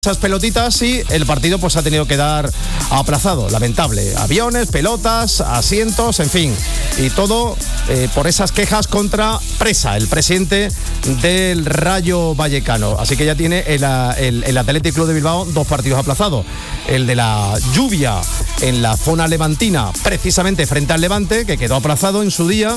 esas pelotitas y el partido pues ha tenido que dar aplazado, lamentable. Aviones, pelotas, asientos, en fin, y todo por esas quejas contra Presa, el presidente del Rayo Vallecano. Así que ya tiene el Athletic Club de Bilbao 2 partidos aplazados. El de la lluvia en la zona levantina, precisamente frente al Levante, que quedó aplazado en su día,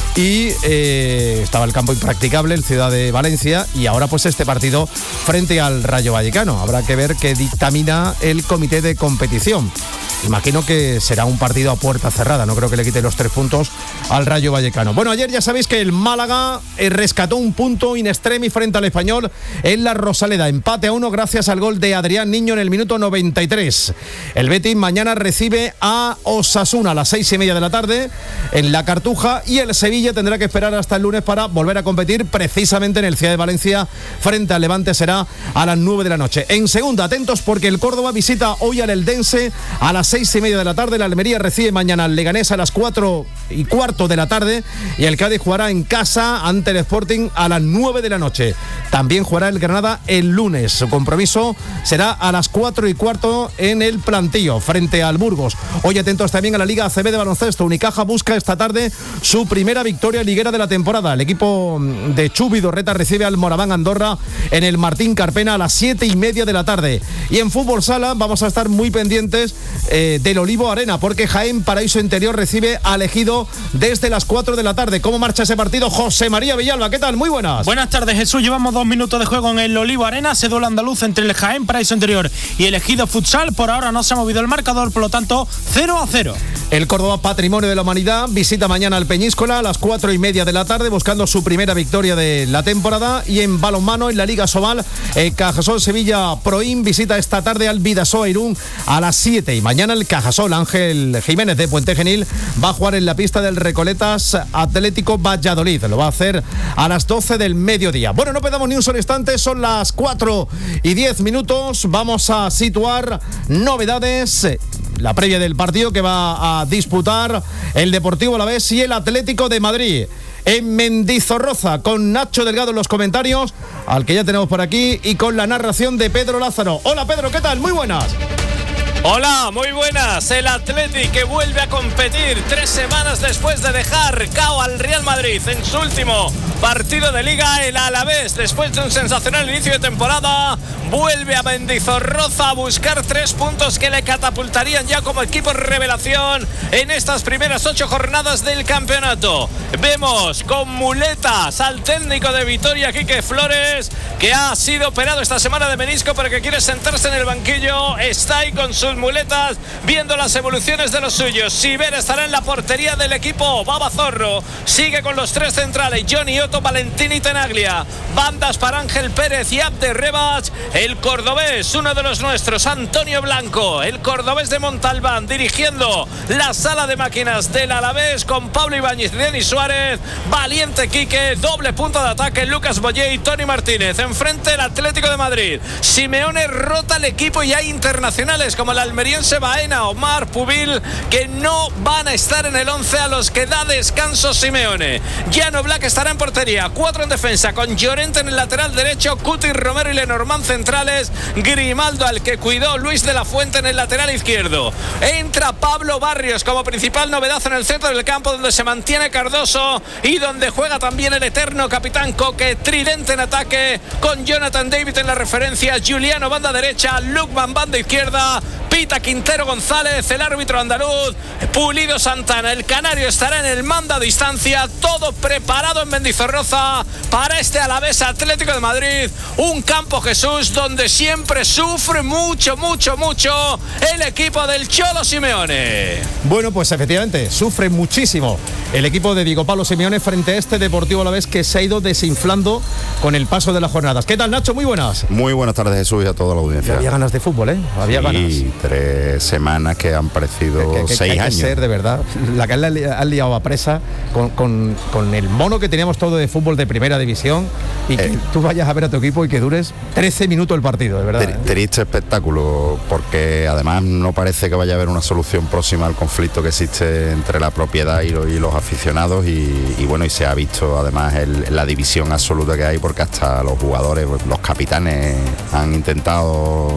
y estaba el campo impracticable, el Ciudad de Valencia, y ahora pues este partido frente al Rayo Vallecano. Habrá que ver qué dictamina el comité de competición. Imagino que será un partido a puerta cerrada, no creo que le quite los 3 puntos al Rayo Vallecano. Bueno, ayer ya sabéis que el Málaga rescató un punto in extremis frente al Español en la Rosaleda, empate a 1 gracias al gol de Adrián Niño en el minuto 93. El Betis mañana recibe a Osasuna a las 6:30 de la tarde en la Cartuja, y el Sevilla tendrá que esperar hasta el lunes para volver a competir precisamente en el Ciudad de Valencia frente al Levante. Será a las 9 de la noche. En segunda, atentos porque el Córdoba visita hoy al Eldense a las 6:30 de la tarde. La Almería recibe mañana al Leganés a las 4:15 de la tarde, y el Cádiz jugará en casa ante el Sporting a las 9 de la noche. También jugará el Granada el lunes. Su compromiso será a las 4:15 en el Plantío frente al Burgos. Hoy atentos también a la Liga ACB de baloncesto. Unicaja busca esta tarde su primera victoria liguera de la temporada. El equipo de Chubi Dorreta recibe al Moraván Andorra en el Martín Carpena a las 7:30 de la tarde. Y en fútbol sala vamos a estar muy pendientes del Olivo Arena, porque Jaén Paraíso Interior recibe al Ejido desde las 4 de la tarde. ¿Cómo marcha ese partido? José María Villalba, ¿qué tal? Muy buenas. Buenas tardes, Jesús. Llevamos 2 minutos de juego en el Olivo Arena. Se duelo andaluz entre el Jaén Paraíso Interior y el Ejido Futsal. Por ahora no se ha movido el marcador, por lo tanto 0-0. El Córdoba Patrimonio de la Humanidad visita mañana al Peñíscola a las 4:30 de la tarde buscando su primera victoria de la temporada. Y en balonmano en la Liga Sobal, Cajasol Sevilla Proin visita esta tarde al Bidasoa Irún a las 7. Y mañana el Cajasol Ángel Jiménez de Puente Genil va a jugar en la pista del Recoletas Atlético Valladolid. Lo va a hacer a las 12 del mediodía. Bueno, no perdamos ni un solo instante, son las 4:10. Vamos a situar novedades. La previa del partido que va a disputar el Deportivo Alavés y el Atlético de Madrid en Mendizorroza, con Nacho Delgado en los comentarios, al que ya tenemos por aquí, y con la narración de Pedro Lázaro. Hola Pedro, ¿qué tal? Muy buenas. Hola, muy buenas. El Athletic que vuelve a competir 3 semanas después de dejar cao al Real Madrid en su último partido de Liga. El Alavés, después de un sensacional inicio de temporada, vuelve a Mendizorroza a buscar 3 puntos que le catapultarían ya como equipo revelación en estas primeras 8 jornadas del campeonato. Vemos con muletas al técnico de Vitoria, Quique Flores, que ha sido operado esta semana de menisco, pero que quiere sentarse en el banquillo. Está ahí con sus muletas viendo las evoluciones de los suyos. Siber estará en la portería del equipo. Baba Zorro sigue con los 3 centrales: Johnny Otto, Valentín y Tenaglia. Bandas para Ángel Pérez y Abde Rebach. El cordobés, uno de los nuestros, Antonio Blanco, el cordobés de Montalbán, dirigiendo la sala de máquinas del Alavés, con Pablo Ibáñez y Denis Suárez. Valiente Quique, doble punto de ataque, Lucas Boyé y Tony Martínez. Enfrente el Atlético de Madrid. Simeone rota el equipo y hay internacionales como el almeriense Baena, Omar, Pubil, que no van a estar en el 11 a los que da descanso Simeone. Llano Black estará en portería, 4 en defensa, con Llorente en el lateral derecho, Cuti, Romero y Lenormand centrales, Grimaldo, al que cuidó Luis de la Fuente, en el lateral izquierdo. Entra Pablo Barrios como principal novedad en el centro del campo, donde se mantiene Cardoso y donde juega también el eterno capitán Coque. Tridente en ataque, con Jonathan David en la referencia, Juliano banda derecha, Lukman banda izquierda, Pita Quintero González, el árbitro andaluz, Pulido Santana, el canario, estará en el mando a distancia. Todo preparado en Mendizorroza para este Alavés Atlético de Madrid, un campo, Jesús, donde siempre sufre mucho el equipo del Cholo Simeone. Bueno, pues efectivamente sufre muchísimo el equipo de Diego Pablo Simeone frente a este Deportivo Alavés que se ha ido desinflando con el paso de las jornadas. ¿Qué tal, Nacho? Muy buenas. Muy buenas tardes, Jesús, y a toda la audiencia. Había ganas de fútbol, ¿eh? Había ganas. 3 semanas que han parecido 6 hay años. Que ser, de verdad, la que han liado a Presa con el mono que teníamos todo de fútbol de primera división y que tú vayas a ver a tu equipo y que dures 13 minutos el partido, de verdad. Triste espectáculo, porque además no parece que vaya a haber una solución próxima al conflicto que existe entre la propiedad y los aficionados y bueno, y se ha visto además la división absoluta que hay, porque hasta los jugadores, los capitanes han intentado